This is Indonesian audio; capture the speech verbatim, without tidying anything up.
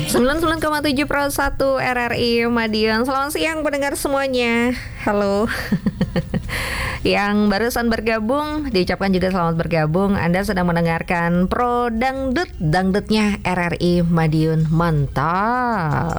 sembilan puluh sembilan koma tujuh Pro satu R R I Madiun. Selamat siang pendengar semuanya. Halo. Yang barusan bergabung, diucapkan juga selamat bergabung. Anda sedang mendengarkan Pro Dangdut, dangdutnya R R I Madiun. Mantap.